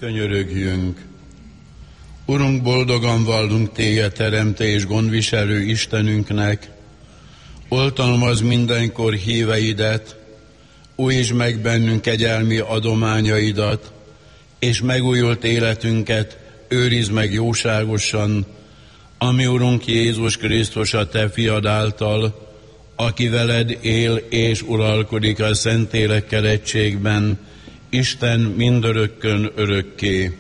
Könyörögjünk! Urunk, boldogan vallunk Téged, teremtő és gondviselő Istenünknek. Oltalmaz mindenkor híveidet, újítsd meg bennünk kegyelmi adományaidat, és megújult életünket őrizd meg jóságosan, ami Urunk Jézus Krisztus a Te fiad által, aki veled él és uralkodik a Szentlélekkel egységben, Isten mindörökkön örökké.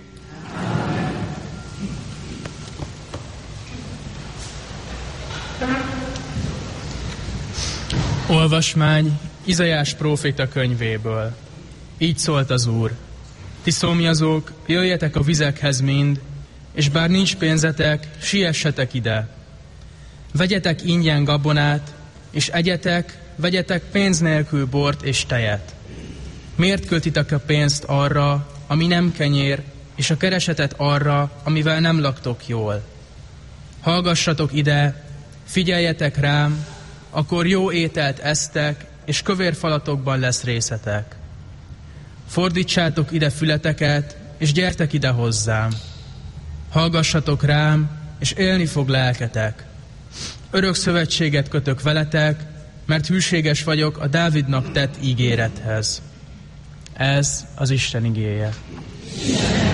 Olvasmány Izaiás próféta könyvéből. Így szólt az Úr: Ti szomjazók, jöjjetek a vizekhez mind, és bár nincs pénzetek, siessetek ide. Vegyetek ingyen gabonát, és egyetek, vegyetek pénz nélkül bort és tejet. Miért költitek a pénzt arra, ami nem kenyér, és a keresetet arra, amivel nem laktok jól? Hallgassatok ide, figyeljetek rám, akkor jó ételt esztek, és kövér falatokban lesz részetek. Fordítsátok ide fületeket, és gyertek ide hozzám. Hallgassatok rám, és élni fog lelketek. Örök szövetséget kötök veletek, mert hűséges vagyok a Dávidnak tett ígérethez. Ez az Isten igéje.